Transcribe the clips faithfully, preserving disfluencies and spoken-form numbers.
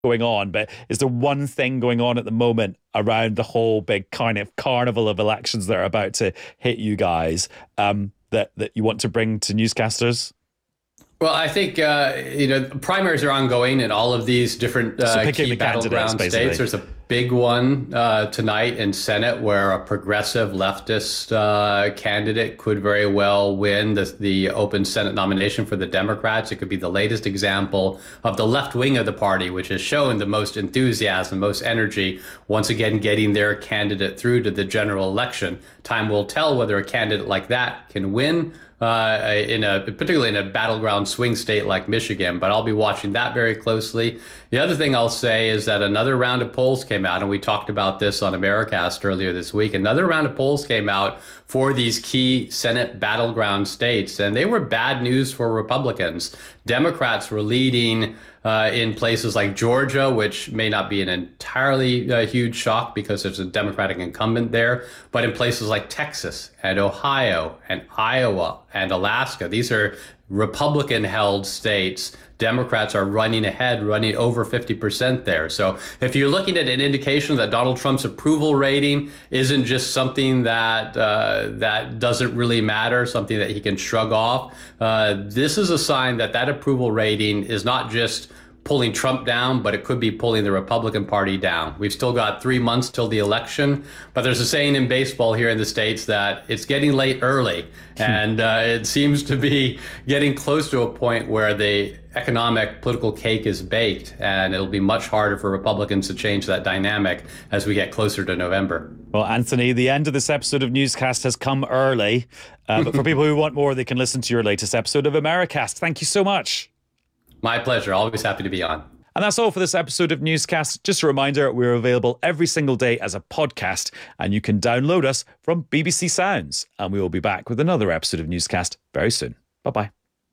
going on, but is there one thing going on at the moment around the whole big kind of carnival of elections that are about to hit you guys um, that, that you want to bring to newscasters? Well, I think, uh, you know, primaries are ongoing in all of these different uh, so key battleground states. There's a big one uh, tonight in Senate where a progressive leftist uh, candidate could very well win the, the open Senate nomination for the Democrats. It could be the latest example of the left wing of the party, which has shown the most enthusiasm, most energy, once again getting their candidate through to the general election. Time will tell whether a candidate like that can win Uh, in a particularly in a battleground swing state like Michigan, but I'll be watching that very closely. The other thing I'll say is that another round of polls came out, and we talked about this on Americast earlier this week. Another round of polls came out for these key Senate battleground states, and they were bad news for Republicans. Democrats were leading uh, in places like Georgia, which may not be an entirely uh, huge shock because there's a Democratic incumbent there, but in places like Texas and Ohio and Iowa and Alaska, these are Republican-held states. Democrats are running ahead, running over fifty percent there. So if you're looking at an indication that Donald Trump's approval rating isn't just something that uh, that doesn't really matter, something that he can shrug off, uh, this is a sign that that approval rating is not just pulling Trump down, but it could be pulling the Republican Party down. We've still got three months till the election, but there's a saying in baseball here in the States that it's getting late early, and uh, it seems to be getting close to a point where the economic political cake is baked, and it'll be much harder for Republicans to change that dynamic as we get closer to November. Well, Anthony, the end of this episode of Newscast has come early, uh, but for people who want more, they can listen to your latest episode of Americast. Thank you so much. My pleasure. Always happy to be on. And that's all for this episode of Newscast. Just a reminder, we're available every single day as a podcast, and you can download us from B B C Sounds. And we will be back with another episode of Newscast very soon. Bye-bye.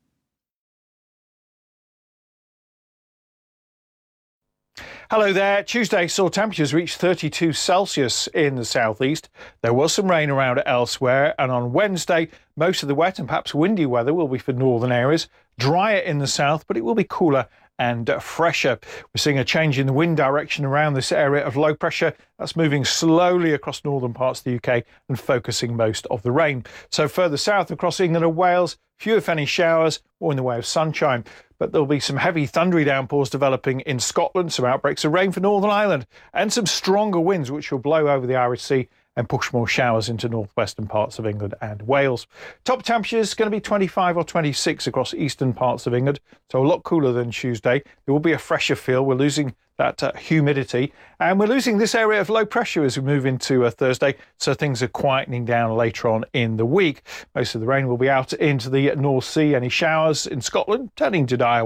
Hello there. Tuesday saw temperatures reach thirty-two Celsius in the southeast. There was some rain around elsewhere, and on Wednesday, most of the wet and perhaps windy weather will be for northern areas. Drier in the south, but it will be cooler and uh, fresher. We're seeing a change in the wind direction around this area of low pressure. That's moving slowly across northern parts of the U K and focusing most of the rain. So further south across England and Wales, few if any showers or in the way of sunshine. But there'll be some heavy thundery downpours developing in Scotland, some outbreaks of rain for Northern Ireland, and some stronger winds which will blow over the Irish Sea and push more showers into northwestern parts of England and Wales. Top temperatures going to be twenty-five or twenty-six across eastern parts of England, so a lot cooler than Tuesday. There will be a fresher feel. We're losing that uh, humidity, and we're losing this area of low pressure as we move into uh, Thursday, so things are quietening down later on in the week. Most of the rain will be out into the North Sea. Any showers in Scotland turning to dire